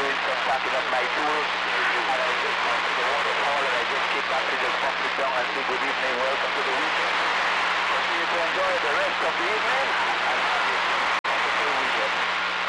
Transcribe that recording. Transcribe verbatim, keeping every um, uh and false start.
doing some packing up my tools, and I just went to the waterfall, and I just came back to just pump it down and say good evening, welcome to the weekend. Continue to enjoy the rest of the evening.